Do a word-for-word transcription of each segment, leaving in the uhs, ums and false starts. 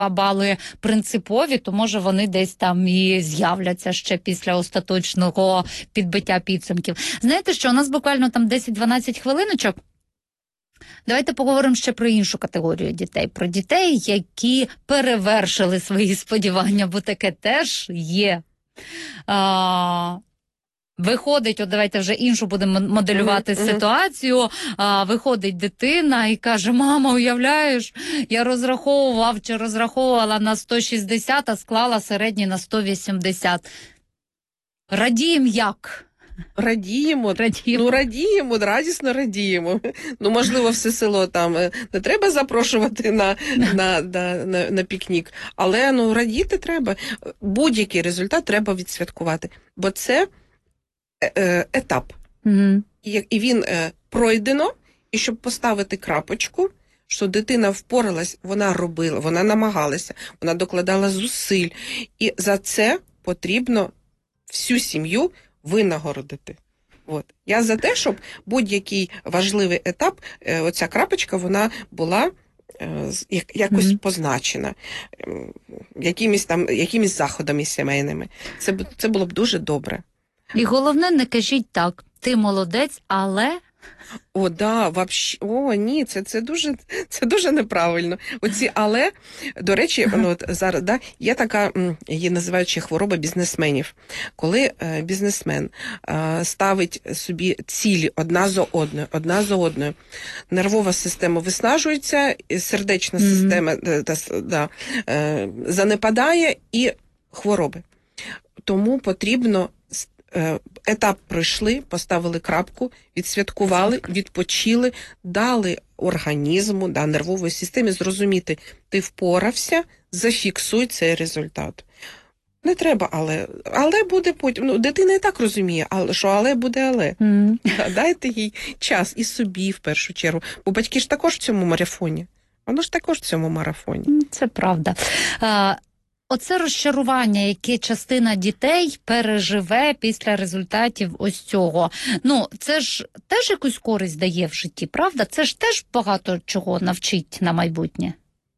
бали принципові, то може вони десь там і з'являться ще після остаточного підбиття підсумків. Знаєте що, у нас буквально там десять-дванадцять хвилиночок. Давайте поговоримо ще про іншу категорію дітей. Про дітей, які перевершили свої сподівання, бо таке теж є. А... Виходить, от давайте вже іншу будемо моделювати uh-huh, ситуацію, uh-huh. а, виходить дитина і каже: мама, уявляєш, я розраховував чи розраховувала на сто шістдесят, а склала середній на сто вісімдесят. Радіємо як? Радіємо, радіємо. Ну радіємо, радісно радіємо. Ну, можливо, все село там не треба запрошувати на, на, на, на, на пікнік, але ну радіти треба. Будь-який результат треба відсвяткувати, бо це етап. Mm-hmm. І, і він е, пройдено, і щоб поставити крапочку, що дитина впоралась, вона робила, вона намагалася, вона докладала зусиль. І за це потрібно всю сім'ю винагородити. От. Я за те, щоб будь-який важливий етап, е, оця крапочка, вона була е, якось mm-hmm. позначена е, якимись там, якимись заходами сімейними. Це, це було б дуже добре. І головне, не кажіть так: ти молодець, але... О, да, вообще, о, ні, це, це, дуже, це дуже неправильно. Оці але, до речі, ну, от зараз, да, є така, її називають ще хвороба бізнесменів. Коли е, бізнесмен е, ставить собі цілі одна за одною, одна за одною, нервова система виснажується, сердечна mm-hmm. система да, да, е, занепадає і хвороби. Тому потрібно етап пройшли, поставили крапку, відсвяткували, відпочили, дали організму, да, нервової системі зрозуміти, ти впорався, зафіксуй цей результат. Не треба але. Але буде потім. Ну, дитина і так розуміє, але що але буде але. Mm. Дайте їй час і собі в першу чергу. Бо батьки ж також в цьому марафоні. Воно ж також в цьому марафоні. Це правда. А... Оце розчарування, яке частина дітей переживе після результатів ось цього. Ну, це ж теж якусь користь дає в житті, правда? Це ж теж багато чого навчить на майбутнє.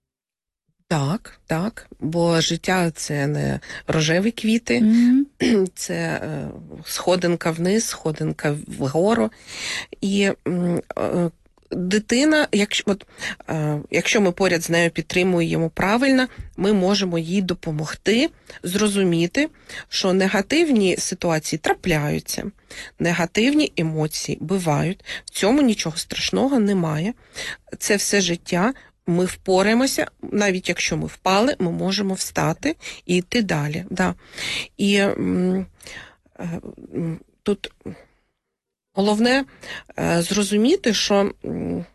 Так, так, бо життя – це не рожеві квіти, mm-hmm. це е, сходинка вниз, сходинка вгору. І е, дитина, якщо, от, е, якщо ми поряд з нею підтримуємо правильно, ми можемо їй допомогти зрозуміти, що негативні ситуації трапляються, негативні емоції бувають, в цьому нічого страшного немає. Це все життя, ми впораємося, навіть якщо ми впали, ми можемо встати і йти далі. Да. І м, е, тут... Головне е, зрозуміти, що м,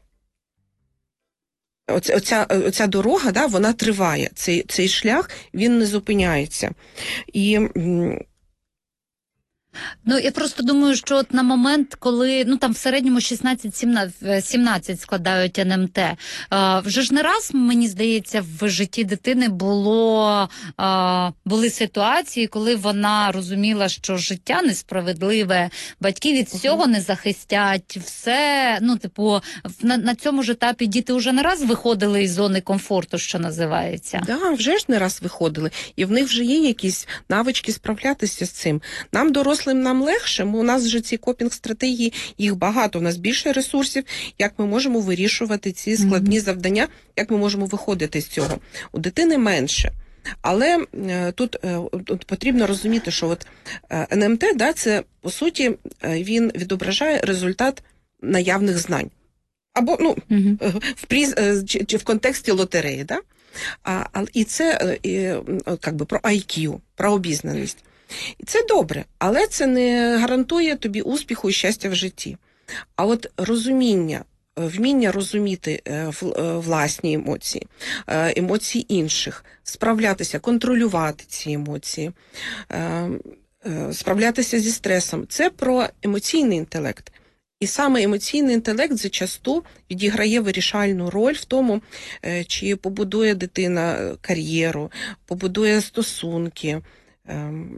оця, оця, оця дорога, да, вона триває, цей, цей шлях, він не зупиняється. І м, Ну, я просто думаю, що от на момент, коли, ну, там в середньому шістнадцять-сімнадцять складають ен ем те, а, вже ж не раз, мені здається, в житті дитини було, а, були ситуації, коли вона розуміла, що життя несправедливе, батьки від всього не захистять, все, ну, типу, на, на цьому ж етапі діти вже не раз виходили із зони комфорту, що називається. Так, да, вже ж не раз виходили, і в них вже є якісь навички справлятися з цим. Нам дорослим нам легше, бо у нас вже ці копінг-стратегії, їх багато, у нас більше ресурсів, як ми можемо вирішувати ці складні mm-hmm. завдання, як ми можемо виходити з цього. У дитини менше. Але е, тут, е, тут потрібно розуміти, що от е, ен ем те, да, це, по суті, е, він відображає результат наявних знань. Або, ну, mm-hmm. в, приз, е, чи, чи в контексті лотереї, да? А, а, і це е, е, як би, про ай к'ю, про обізнаність. І це добре, але це не гарантує тобі успіху і щастя в житті. А от розуміння, вміння розуміти власні емоції, емоції інших, справлятися, контролювати ці емоції, справлятися зі стресом – це про емоційний інтелект. І саме емоційний інтелект зачасту відіграє вирішальну роль в тому, чи побудує дитина кар'єру, побудує стосунки,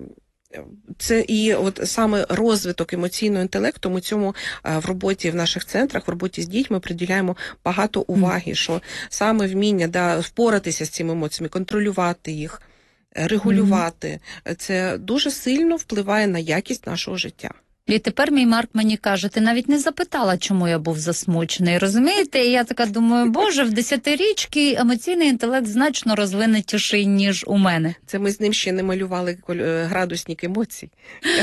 Це і от саме розвиток емоційного інтелекту, ми цьому в роботі в наших центрах, в роботі з дітьми приділяємо багато уваги, що саме вміння да, впоратися з цими емоціями, контролювати їх, регулювати, це дуже сильно впливає на якість нашого життя. І тепер мій Марк мені каже, ти навіть не запитала, чому я був засмучений, розумієте? І я така думаю, боже, в десятирічки емоційний інтелект значно розвинутіший, ніж у мене. Це ми з ним ще не малювали градусник емоцій.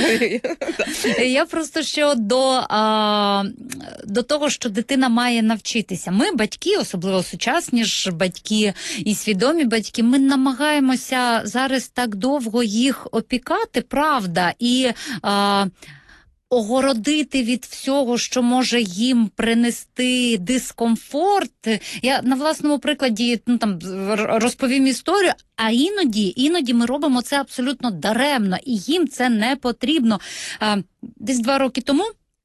Я просто ще до, а, до того, що дитина має навчитися. Ми, батьки, особливо сучасні ж батьки і свідомі батьки, ми намагаємося зараз так довго їх опікати, правда, і... А, огородити від всього, що може їм принести дискомфорт. Я на власному прикладі ну, там, розповім історію, а іноді, іноді ми робимо це абсолютно даремно, і їм це не потрібно. А, десь два роки тому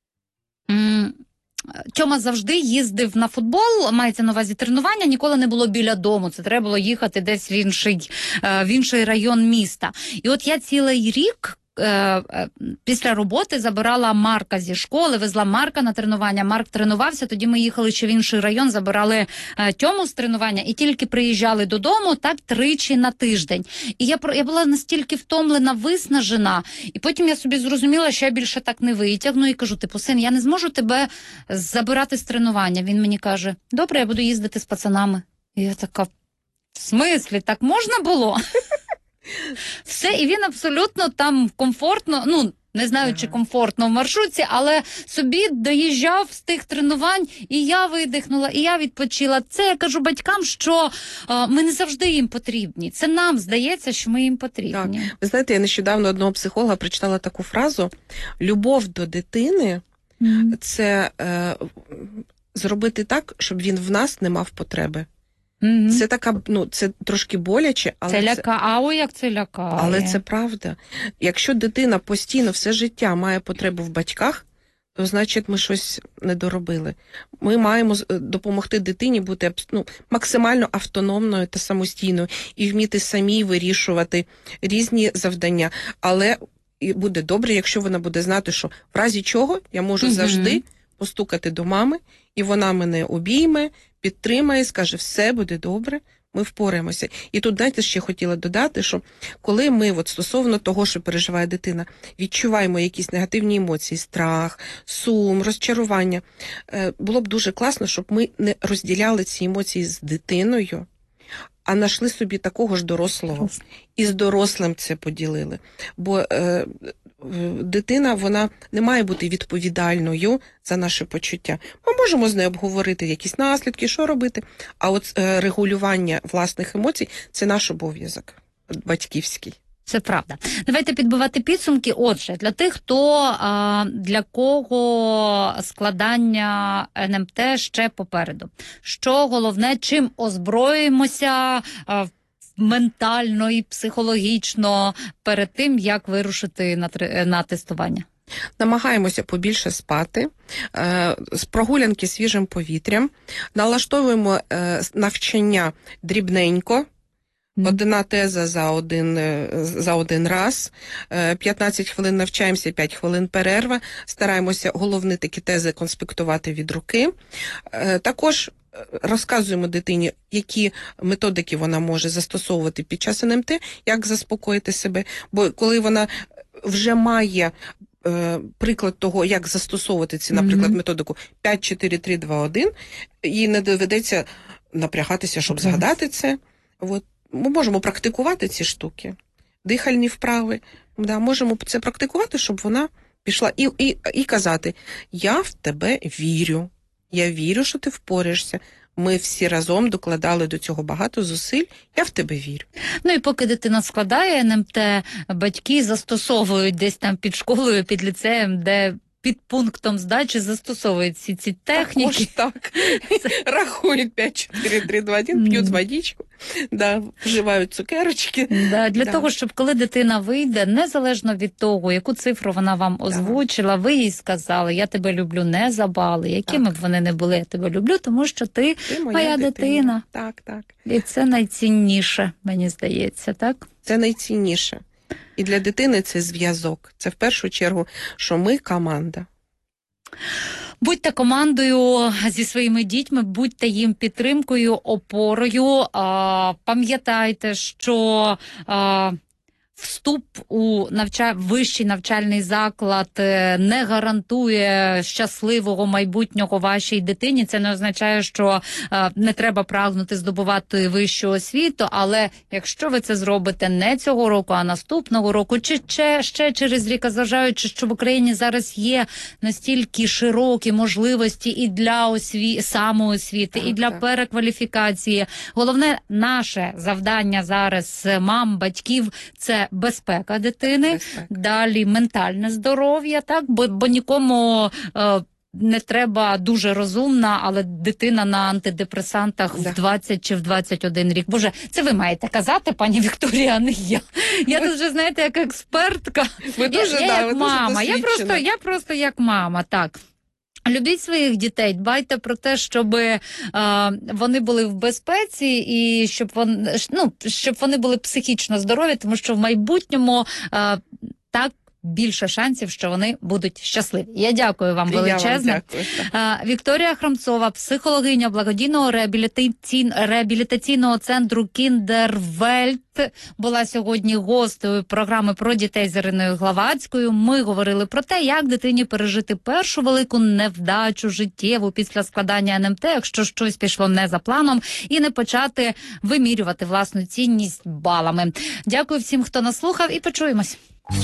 м- Тьома завжди їздив на футбол, мається на увазі тренування, ніколи не було біля дому, це треба було їхати десь в інший, в інший район міста. І от я цілий рік після роботи забирала Марка зі школи, везла Марка на тренування, Марк тренувався, тоді ми їхали ще в інший район, забирали Тьому з тренування і тільки приїжджали додому так тричі на тиждень. І я, я була настільки втомлена, виснажена, і потім я собі зрозуміла, що я більше так не витягну і кажу, типу, син, я не зможу тебе забирати з тренування. Він мені каже, добре, я буду їздити з пацанами. І я така, в смислі, так можна було? Все, і він абсолютно там комфортно, ну, не знаю, ага. чи комфортно в маршрутці, але собі доїжджав з тих тренувань, і я видихнула, і я відпочила. Це я кажу батькам, що а, ми не завжди їм потрібні. Це нам здається, що ми їм потрібні. Так. Ви знаєте, я нещодавно одного психолога прочитала таку фразу: любов до дитини mm. – це е, зробити так, щоб він в нас не мав потреби. Mm-hmm. Це така, ну, це трошки боляче, але це ляка, а ой, як це лякає. Але це правда. Якщо дитина постійно все життя має потребу в батьках, то значить ми щось не доробили. Ми маємо допомогти дитині бути ну, максимально автономною та самостійною і вміти самі вирішувати різні завдання. Але буде добре, якщо вона буде знати, що в разі чого я можу mm-hmm. завжди постукати до мами, і вона мене обійме, підтримає, скаже, все буде добре, ми впораємося. І тут, знаєте, ще хотіла додати, що коли ми, от стосовно того, що переживає дитина, відчуваємо якісь негативні емоції, страх, сум, розчарування, було б дуже класно, щоб ми не розділяли ці емоції з дитиною, а знайшли собі такого ж дорослого. І з дорослим це поділили. Бо е, дитина, вона не має бути відповідальною за наші почуття. Ми можемо з нею обговорити якісь наслідки, що робити, а от е, регулювання власних емоцій – це наш обов'язок батьківський. Це правда. Давайте підбивати підсумки. Отже, для тих, хто для кого складання ен ем те ще попереду. Що головне, чим озброїмося ментально і психологічно перед тим, як вирушити на, на тестування? Намагаємося побільше спати, з прогулянки свіжим повітрям, налаштовуємо навчання дрібненько, одна теза за один, за один раз, п'ятнадцять хвилин навчаємося, п'ять хвилин перерва, стараємося головні такі тези конспектувати від руки. Також розказуємо дитині, які методики вона може застосовувати під час ен ем те, як заспокоїти себе, бо коли вона вже має приклад того, як застосовувати ці, наприклад, mm-hmm. методику п'ять, чотири, три, два, один, їй не доведеться напрягатися, щоб mm-hmm. згадати це. От. Ми можемо практикувати ці штуки, дихальні вправи, да, можемо це практикувати, щоб вона пішла і, і, і казати, я в тебе вірю, я вірю, що ти впораєшся. Ми всі разом докладали до цього багато зусиль, я в тебе вірю. Ну і поки дитина складає ен ем те, батьки застосовують десь там під школою, під ліцеєм, де під пунктом здачі застосовують всі ці техніки. Також так. Рахують п'ять, чотири, три, два, один, п'ють водичку, да, вживають цукерочки. Да, для да. того, щоб коли дитина вийде, незалежно від того, яку цифру вона вам озвучила, ви їй сказали, я тебе люблю не за бали, якими так. б вони не були, я тебе люблю, тому що ти, ти моя, моя дитина. дитина. Так, так. І це найцінніше, мені здається, так? Це найцінніше. І для дитини це зв'язок. Це в першу чергу, що ми команда. Будьте командою зі своїми дітьми, будьте їм підтримкою, опорою. А, пам'ятайте, що а, вступ у навча... вищий навчальний заклад не гарантує щасливого майбутнього вашій дитині. Це не означає, що а, не треба прагнути здобувати вищу освіту, але якщо ви це зробите не цього року, а наступного року, чи ще, ще через рік, зважаючи, що в Україні зараз є настільки широкі можливості і для осві... самоосвіти, так, і для так. перекваліфікації. Головне наше завдання зараз мам, батьків – це безпека дитини, безпека. Далі ментальне здоров'я, так, бо, бо нікому е, не треба дуже розумна, але дитина на антидепресантах да. в двадцять чи в двадцять один рік. Боже, це ви маєте казати, пані Вікторія, а не я. Я ви... тут вже, знаєте, як експертка. Ви дуже, я, да, я як ви мама, дуже я просто, я просто як мама, так. Любіть своїх дітей, дбайте про те, щоб е, вони були в безпеці і щоб вони, ну, щоб вони були психічно здорові, тому що в майбутньому е, так більше шансів, що вони будуть щасливі. Я дякую вам величезне. Вікторія Храмцова, психологиня благодійного реабілітаційного, реабілітаційного центру Кіндервельт, була сьогодні гостею програми про дітей з Іриною Главацькою. Ми говорили про те, як дитині пережити першу велику невдачу життєву після складання ен ем те, якщо щось пішло не за планом, і не почати вимірювати власну цінність балами. Дякую всім, хто нас слухав, і почуємось.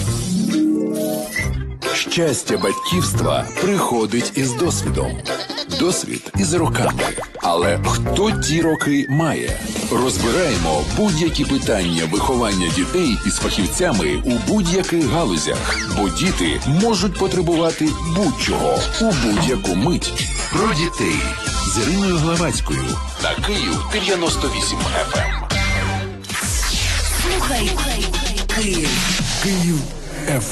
Щастя батьківства приходить із досвідом. Досвід із роками. Але хто ті роки має? Розбираємо будь-які питання виховання дітей із фахівцями у будь-яких галузях. Бо діти можуть потребувати будь-чого у будь-яку мить. Про дітей з Іриною Главацькою на Київ дев'яносто вісім еф ем. Слухай, Київ. Київ еф ем.